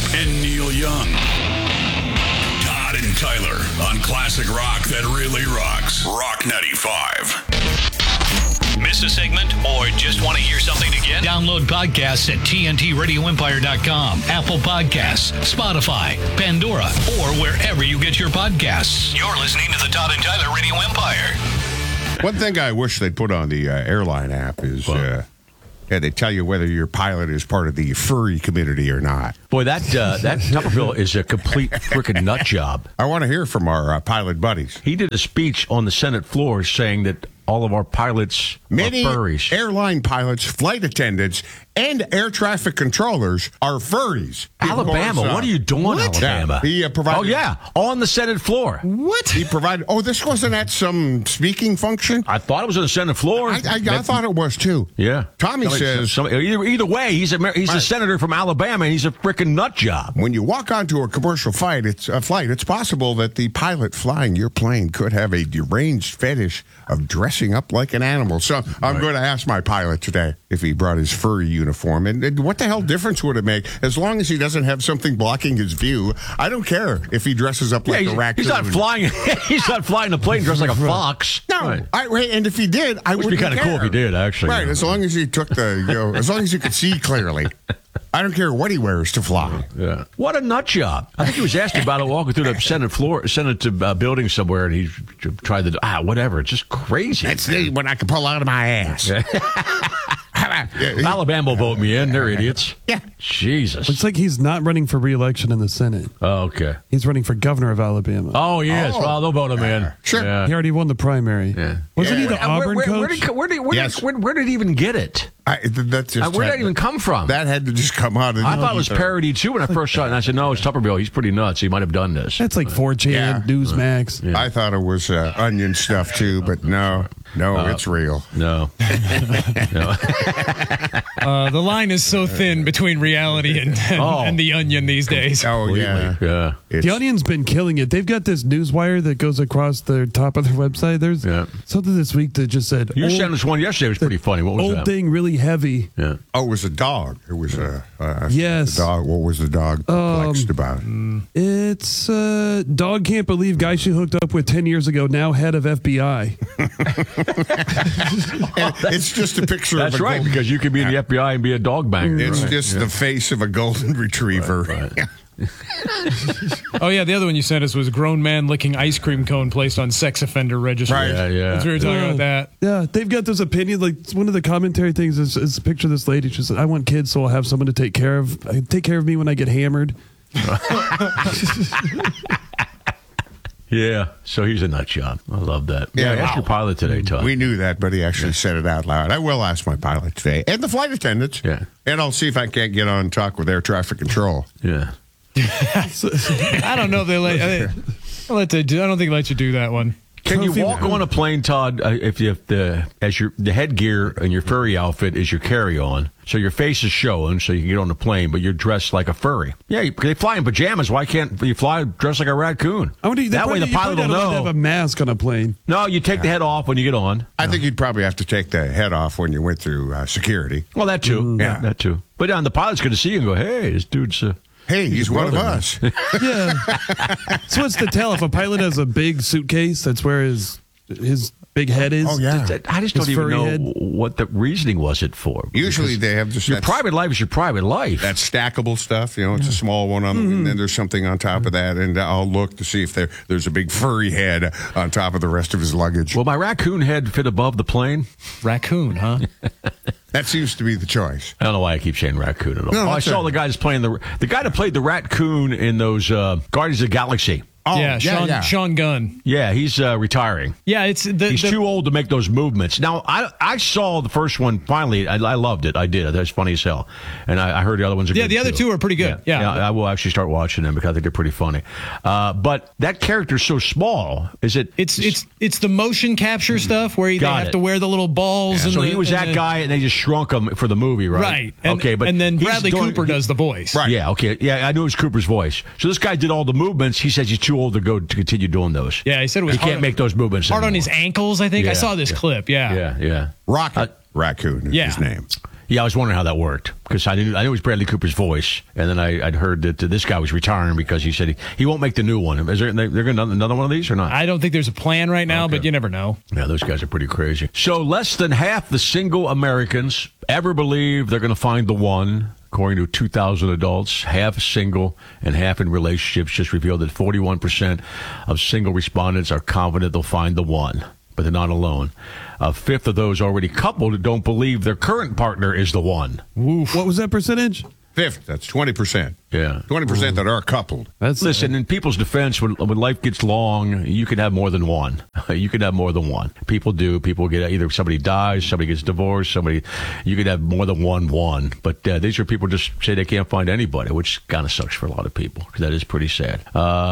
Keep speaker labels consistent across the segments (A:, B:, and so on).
A: and Neil Young. Todd and Tyler on classic rock that really rocks. Rock 95.
B: Miss a segment or just want to hear something again? Download podcasts at TNTRadioEmpire.com, Apple Podcasts, Spotify, Pandora, or wherever you get your podcasts. You're listening to the Todd and Tyler Radio Empire.
C: One thing I wish they'd put on the airline app is they tell you whether your pilot is part of the furry community or not.
D: Boy, that Tupperville is a complete freaking nut job.
C: I want to hear from our pilot buddies.
D: He did a speech on the Senate floor saying that all of our pilots
C: Many
D: are furries.
C: Airline pilots, flight attendants, and air traffic controllers are furries.
D: Alabama, what are you doing, Alabama?
C: Yeah, he provided.
D: Oh, yeah, on the Senate floor.
C: What? He provided. Oh, this wasn't at some speaking function?
D: I thought it was on the Senate floor.
C: I thought it was, too.
D: Yeah.
C: Tommy says.
D: Either way, he's a senator from Alabama, and he's a freaking nut job.
C: When you walk onto a commercial flight, it's possible that the pilot flying your plane could have a deranged fetish of dressing up like an animal. So I'm going to ask my pilot today if he brought his furry uniform. And what the hell difference would it make? As long as he doesn't have something blocking his view, I don't care if he dresses up like a raccoon.
D: He's not flying. He's not flying the plane dressed like a fox.
C: No, right. And if he did, I would
D: be kind of cool if he did, actually.
C: Right, as long as he took as long as you could see clearly. I don't care what he wears to fly.
D: Yeah. What a nut job. I think he was asked about it walking through the Senate building somewhere, and he tried to, whatever. It's just crazy.
C: That's what I can pull out of my ass.
D: Alabama will vote me in. They're idiots.
C: Yeah.
D: Jesus.
E: Looks like he's not running for re-election in the Senate.
D: Oh, okay.
E: He's running for governor of Alabama.
D: Oh, yes.
C: Oh.
D: Well, they'll vote him in.
C: Sure.
D: Yeah.
E: He already won the primary.
D: Yeah.
E: Wasn't he the Auburn coach?
D: Where did he even get it?
C: Where did
D: that even come from?
C: That had to just come out of
D: I thought it was parody, too, when I first saw it. And I said, no, it's Tupperville. He's pretty nuts. He might have done this.
E: That's like 4chan, Newsmax.
C: Yeah. I thought it was onion stuff, too, but no, it's real.
D: No.
F: The line is so thin between reality and the Onion these days.
C: Oh, yeah.
E: The Onion's been killing it. They've got this newswire that goes across the top of their website. There's something this week that just said...
D: You sent us one yesterday. It was pretty funny. What was
E: old
D: that?
E: Thing really heavy.
D: Yeah.
C: Oh, it was a dog. It was a...
E: yes.
C: The dog. What was the dog flexed about?
E: It's dog can't believe guy she hooked up with 10 years ago, now head of FBI.
C: It's just a picture
D: That's
C: of a
D: right, because you could be in the FBI and be a dog banger.
C: It's just the face of a golden retriever.
D: Right.
F: Oh, yeah, the other one you sent us was grown man licking ice cream cone placed on sex offender registry.
C: Right.
D: Yeah.
F: That's what we were talking about that.
E: Yeah, they've got this opinion. Like, one of the commentary things is a picture of this lady. She said, I want kids, so I'll have someone to take care of me when I get hammered.
D: Yeah, so he's a nut job. I love that.
C: Yeah,
D: ask your pilot today, Todd.
C: We knew that, but he actually said it out loud. I will ask my pilot today and the flight attendants.
D: Yeah.
C: And I'll see if I can't get on and talk with air traffic control.
D: Yeah.
F: I don't know if they let I don't think they let you do that one.
D: Can you walk on a plane, Todd, if the headgear and your furry outfit is your carry-on, so your face is showing, so you can get on the plane, but you're dressed like a furry? Yeah, they fly in pajamas. Why can't you fly dressed like a raccoon? That way the pilot will know.
E: Have a mask on a plane.
D: No, you take the head off when you get on.
C: I think you'd probably have to take the head off when you went through security.
D: Well, that too.
C: Yeah,
D: that too. But the pilot's going to see you and go, hey, this dude's...
C: Hey, he's one of us.
E: Yeah. So what's the tell if a pilot has a big suitcase? That's where his big head is.
C: Oh yeah.
D: I just don't even know what the reasoning was it for.
C: Usually they have just
D: your private life is your private life.
C: That stackable stuff, it's a small one on and then there's something on top of that, and I'll look to see if there's a big furry head on top of the rest of his luggage.
D: Will my raccoon head fit above the plane?
F: Raccoon, huh?
C: That seems to be the choice.
D: I don't know why I keep saying raccoon at all.
C: No,
D: I saw the guy that's playing the guy that played the raccoon in those Guardians of the Galaxy.
C: Oh,
F: yeah, Sean Gunn.
D: Yeah, he's retiring.
F: Yeah, he's
D: too old to make those movements. Now, I saw the first one finally. I loved it. I did. That's funny as hell. And I heard the other ones are good.
F: The other two are pretty good. Yeah.
D: I will actually start watching them because I think they're pretty funny. But that character's so small. Is it?
F: It's the motion capture stuff where they have to wear the little balls.
D: Yeah. So he was that guy, and they just shrunk him for the movie, right?
F: Right.
D: And
F: then Bradley Cooper does the voice.
D: Right. Yeah. Okay. Yeah, I knew it was Cooper's voice. So this guy did all the movements. He says he's too old to continue doing those.
F: Yeah, he said it was
D: he can't make those movements
F: hard
D: anymore.
F: on his ankles, I think. I saw this clip. Yeah.
D: Yeah.
C: Rocket Raccoon is his name.
D: Yeah, I was wondering how that worked because I knew it was Bradley Cooper's voice, and then I'd heard that this guy was retiring because he said he won't make the new one. Is they're going to another one of these or not?
F: I don't think there's a plan right now, but you never know.
D: Yeah, those guys are pretty crazy. So less than half the single Americans ever believe they're going to find the one. According to 2,000 adults, half single and half in relationships, just revealed that 41% of single respondents are confident they'll find the one, but they're not alone. A fifth of those already coupled don't believe their current partner is the one.
E: Oof. What was that percentage?
C: Fifth, that's 20%.
D: Yeah.
C: 20% that are coupled.
D: Listen, in people's defense, when life gets long, you can have more than one. You can have more than one. People do. People get either somebody dies, somebody gets divorced, you could have more than one. But these are people just say they can't find anybody, which kind of sucks for a lot of people because that is pretty sad.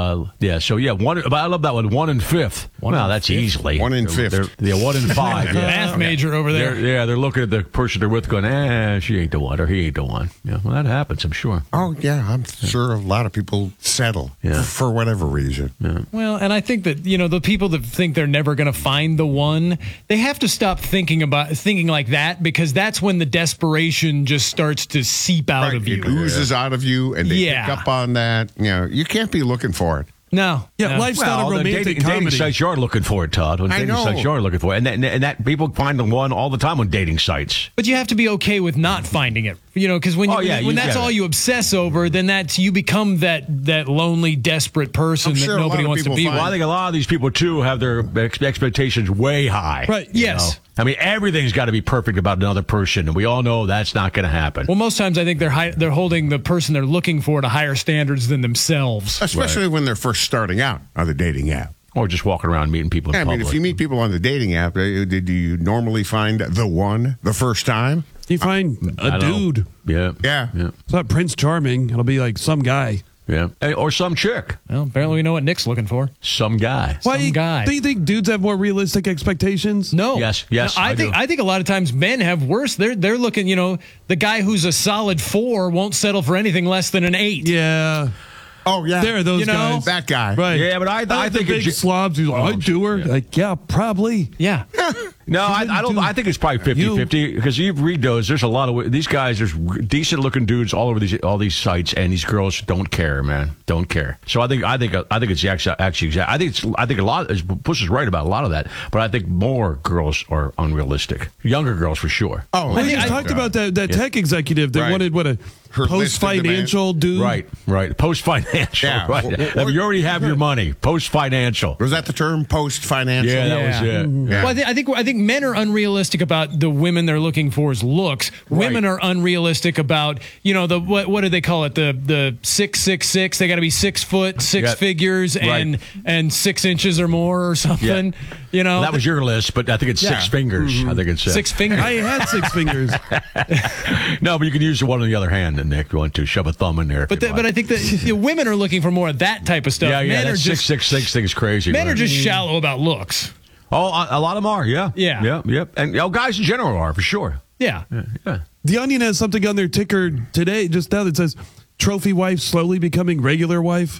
D: One. But I love that one. 1 in 5th. Well, that's easily
C: 1 in 5th.
D: Yeah, 1 in 5. Yeah.
F: Math major over there.
D: They're looking at the person they're with going, she ain't the one or he ain't the one. Yeah, well, that happens, I'm sure.
C: Oh, yeah, I'm sure a lot of people settle for whatever reason.
D: Yeah.
F: Well, and I think that, the people that think they're never going to find the one, they have to stop thinking like that because that's when the desperation just starts to seep out of you.
C: It oozes out of you and they pick up on that. You can't be looking for it.
F: No.
E: Yeah, life's not a romantic comedy.
D: Dating sites you are looking for it, Todd.
C: I know.
D: Sites you are looking for it. And that people find the one all the time on dating sites.
F: But you have to be okay with not finding it. Because when that's all you obsess over, then you become that lonely, desperate person that nobody wants to be with.
D: Well, I think a lot of these people, too, have their expectations way high.
F: Right, yes.
D: I mean, everything's got to be perfect about another person, and we all know that's not going to happen.
F: Well, most times I think they're holding the person they're looking for to higher standards than themselves.
C: Especially when they're first starting out on the dating app.
D: Or just walking around meeting people in public.
C: I mean, if you meet people on the dating app, do you normally find the one the first time?
E: You find a dude.
D: Yeah.
E: It's not Prince Charming. It'll be like some guy.
D: Yeah. Or some chick.
F: Well, apparently we know what Nick's looking for.
D: Some guy.
F: Some guy.
E: Do you think dudes have more realistic expectations?
F: No.
D: Yes.
F: I think a lot of times men have worse. They're looking, the guy who's a solid 4 won't settle for anything less than an 8.
E: Yeah.
C: Oh, yeah.
E: There are those guys.
C: That guy.
E: Right.
D: Yeah, but I think
E: big slobs who's like, I do her.
D: Yeah.
E: Like, yeah, probably.
F: Yeah.
D: No, I don't. I think it's probably 50-50 because you read those. There's a lot of these guys. There's decent looking dudes all over all these sites, and these girls don't care, man. Don't care. So I think it's actually I think a lot. Push is right about a lot of that, but I think more girls are unrealistic. Younger girls for sure.
E: Oh, we just talked about that tech executive that wanted a post-financial dude.
D: Right. Post-financial.
C: Yeah.
D: Right. You already have your money. Post-financial.
C: Was that the term? Post-financial?
D: Yeah, that was it.
C: Yeah.
F: Well, I think men are unrealistic about the women they're looking for's looks. Women are unrealistic about what do they call it? The 6'6". They got to be 6 foot, 6 figures, and 6 inches or more or something.
D: Well, that was your list, but I think it's 6 fingers. Mm-hmm. I think it's
F: 6 fingers.
E: I had 6 fingers.
D: No, but you can use the one on the other hand, Nick. If you want to shove a thumb in there.
F: But I think that women are looking for more of that type of stuff.
D: Yeah,
F: men
D: that
F: are
D: 6'6" thing is crazy.
F: Men are just shallow about looks.
D: Oh, a lot of them are. Yeah. And guys in general are for sure.
F: Yeah.
E: The Onion has something on their ticker today, just now, that says trophy wife slowly becoming regular wife.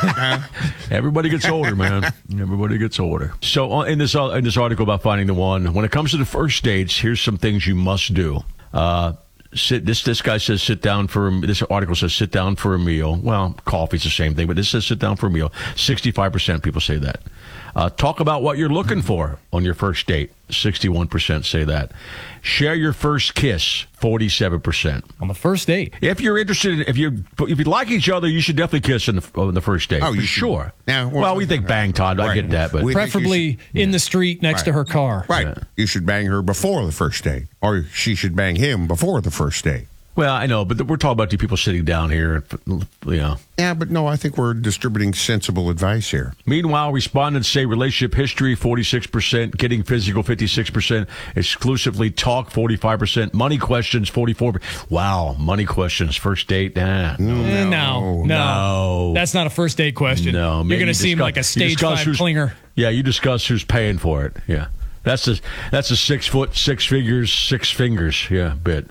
D: Everybody gets older, man. Everybody gets older. So in this article about finding the one, when it comes to the first dates, here's some things you must do. This guy says this article says sit down for a meal. Well, coffee's the same thing, but this says sit down for a meal. 65% people say that. Talk about what you're looking for on your first date. 61% say that. Share your first kiss. 47%.
F: On the first date.
D: If you're interested, if you like each other, you should definitely kiss on the first date. Oh, for sure. Now, we think bang, Todd. I get that, but
F: preferably in the street next to her car.
C: Right. Yeah. You should bang her before the first date, or she should bang him before the first date.
D: Well, I know, but we're talking about the people sitting down here,
C: Yeah, but no, I think we're distributing sensible advice here.
D: Meanwhile, respondents say relationship history, 46%, getting physical, 56%, exclusively talk, 45%, money questions, 44%. Wow, money questions, first date,
F: No. That's not a first date question.
D: No.
F: You're going to seem like a stage 5 clinger.
D: Yeah, you discuss who's paying for it. Yeah. That's a 6 foot, 6 figures, 6 fingers. Yeah, bit.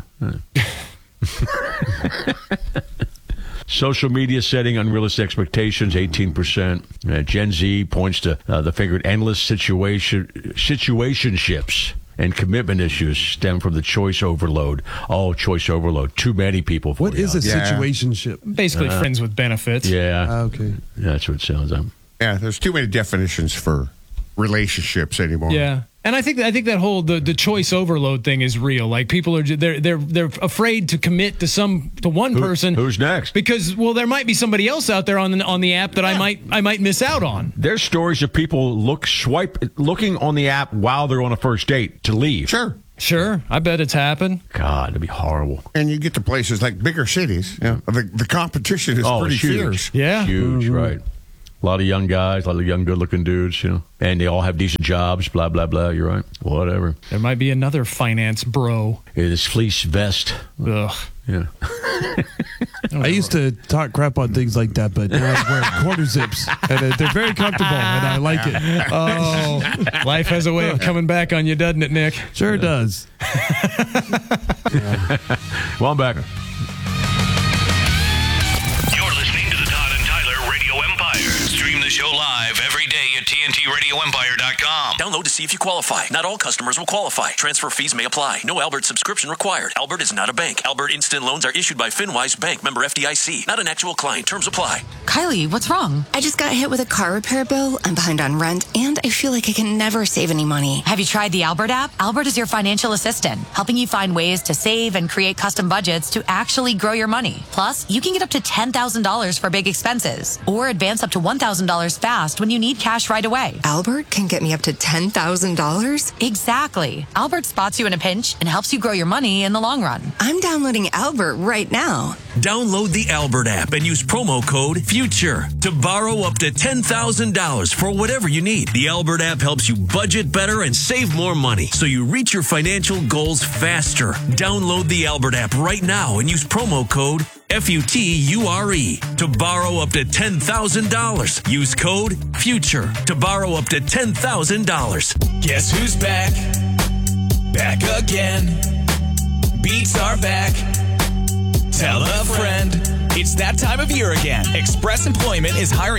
D: Social media setting unrealistic expectations, 18%. Gen Z points to the figured endless situationships. and commitment issues stem from the choice overload. Oh, choice overload. Too many people.
E: What is a situationship?
F: Basically, friends with benefits.
D: Yeah.
E: Okay.
D: That's what it sounds like.
C: Yeah, there's too many definitions for relationships anymore.
F: Yeah. And I think that whole the choice overload thing is real. Like people are they're afraid to commit to one person.
D: Who's next?
F: Because there might be somebody else out there on the app that I might miss out on.
D: There's stories of people looking on the app while they're on a first date to leave.
F: Sure, I bet it's happened.
D: God, it'd be horrible.
C: And you get to places like bigger cities. Yeah, the competition is pretty
D: it's huge.
C: fierce.
F: Yeah,
D: huge, right? A lot of young guys, a lot of young, good-looking dudes, and they all have decent jobs. Blah blah blah. You're right. Whatever.
F: There might be another finance bro.
D: This fleece vest.
F: Ugh.
D: Yeah.
E: I used to talk crap on things like that, but now I'm wearing quarter zips, and they're very comfortable, and I like it.
F: Oh, life has a way of coming back on you, doesn't it, Nick?
E: Sure does.
D: Well, I'm back.
B: You're listening to the Todd and Tyler Radio Empire. Stream the show live every day at TNTRadioEmpire.com.
G: Download to see if you qualify. Not all customers will qualify. Transfer fees may apply. No Albert subscription required. Albert is not a bank. Albert Instant Loans are issued by FinWise Bank, member FDIC. Not an actual client. Terms apply.
H: Kylie, what's wrong?
I: I just got hit with a car repair bill. I'm behind on rent, and I feel like I can never save any money.
H: Have you tried the Albert app? Albert is your financial assistant, helping you find ways to save and create custom budgets to actually grow your money. Plus, you can get up to $10,000 for big expenses, or advance up to $1,000 fast when you need cash right away.
I: Albert can get me up to $10,000?
H: Exactly. Albert spots you in a pinch and helps you grow your money in the long run.
I: I'm downloading Albert right now.
G: Download the Albert app and use promo code FUTURE to borrow up to $10,000 for whatever you need. The Albert app helps you budget better and save more money so you reach your financial goals faster. Download the Albert app right now and use promo code FUTURE to borrow up to $10,000. Use code FUTURE to borrow up to $10,000.
J: Guess who's back? Back again. Beats are back. Tell a friend. It's that time of year again. Express Employment is hiring